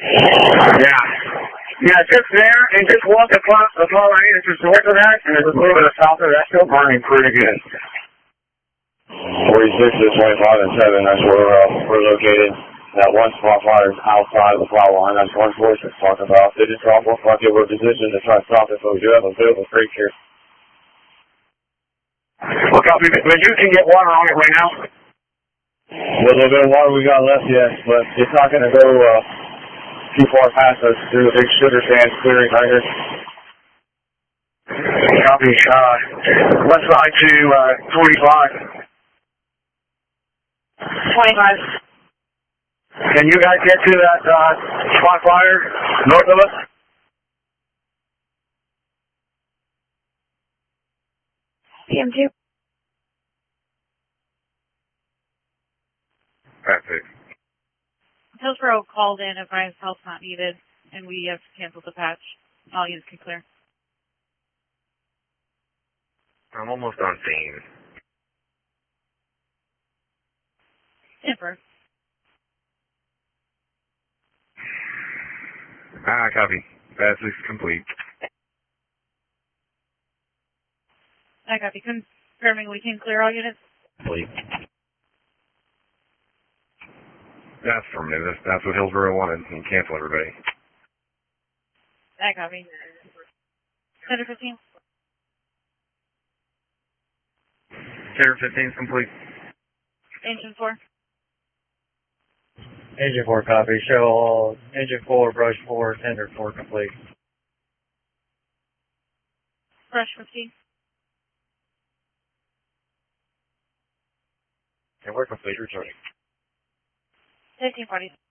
Yeah. Yeah, just there, and just walk across the far right, it's just north of that, and there's a little bit of south of that, still burning pretty good. 46 to 25 and 7, that's where we're located. That one spot fire is outside of the fire line, that's 146 talking about. They just drop off like they were positioned to try to stop it, so we do have a bit of a freak here. Well, copy, but you can get water on it right now. A little bit of water we got left, yes, but it's not going to go too far past us through the big sugar sands clearing right here. Copy, left side to 25. 25. Can you guys get to that spot fire north of us? PM2. Perfect. Hillsborough called in, advised help not needed, and we have canceled the patch. All units can clear. I'm almost on scene. Emperor. Copy. Pass is complete. I copy. Confirming we can clear all units. Complete. That's affirmative. That's what Hillsborough wanted. And cancel everybody. I copy. Center 15. Center 15 is complete. Engine 4. Engine 4 copy. Show all engine 4, brush 4, tender 4 complete. Brush 15. And we're complete returning. 1540.